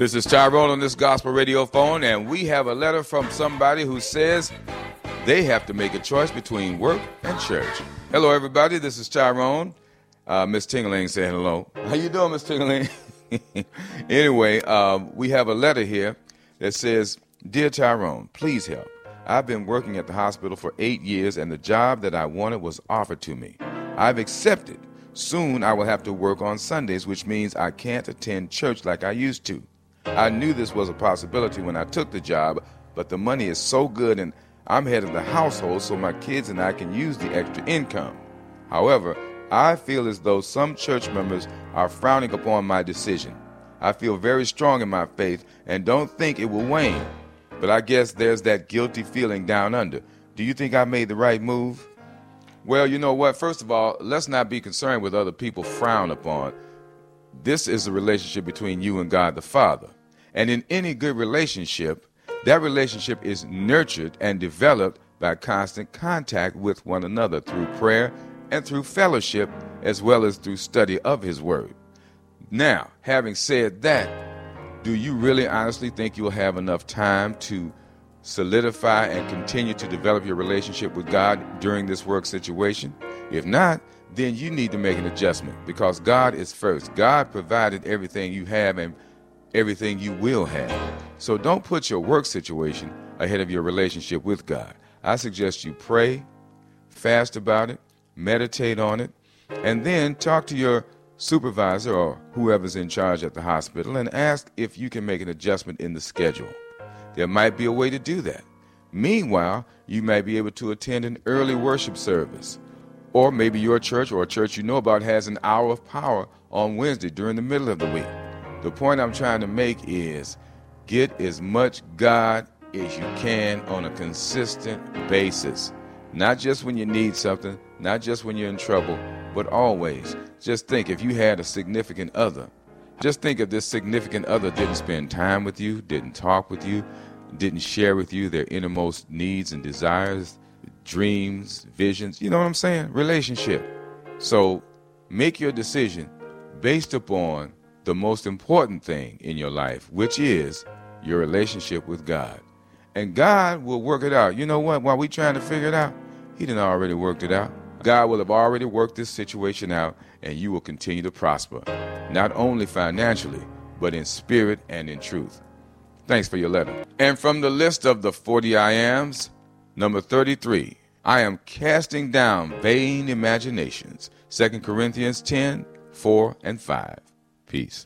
This is Tyrone on this gospel radio phone, and we have a letter from somebody who says they have to make a choice between work and church. Hello, everybody. This is Tyrone. Miss Tingling saying hello. How you doing, Miss Tingling? Anyway, we have a letter here that says, Dear Tyrone, please help. I've been working at the hospital for 8 years, and the job that I wanted was offered to me. I've accepted. Soon I will have to work on Sundays, which means I can't attend church like I used to. I knew this was a possibility when I took the job, but the money is so good and I'm head of the household so my kids and I can use the extra income. However, I feel as though some church members are frowning upon my decision. I feel very strong in my faith and don't think it will wane. But I guess there's that guilty feeling down under. Do you think I made the right move? Well, you know what? First of all, let's not be concerned with other people frown upon. This is a relationship between you and God the Father. And in any good relationship, that relationship is nurtured and developed by constant contact with one another through prayer and through fellowship, as well as through study of His Word. Now, having said that, do you really honestly think you'll have enough time to solidify and continue to develop your relationship with God during this work situation? If not, then you need to make an adjustment, because God is first. God provided everything you have and everything you will have. So don't put your work situation ahead of your relationship with God. I suggest you pray, fast about it, meditate on it, and then talk to your supervisor or whoever's in charge at the hospital and ask if you can make an adjustment in the schedule. There might be a way to do that. Meanwhile, you might be able to attend an early worship service. Or maybe your church or a church you know about has an hour of power on Wednesday during the middle of the week. The point I'm trying to make is get as much God as you can on a consistent basis. Not just when you need something, not just when you're in trouble, but always. Just think, if you had a significant other, just think if this significant other didn't spend time with you, didn't talk with you, didn't share with you their innermost needs and desires, dreams, visions, you know what I'm saying? Relationship. So make your decision based upon the most important thing in your life, which is your relationship with God. And God will work it out. You know what? While we're trying to figure it out, He done already worked it out. God will have already worked this situation out, and you will continue to prosper, not only financially, but in spirit and in truth. Thanks for your letter. And from the list of the 40 I ams, number 33, I am casting down vain imaginations. 2 Corinthians 10, 4 and 5. Peace.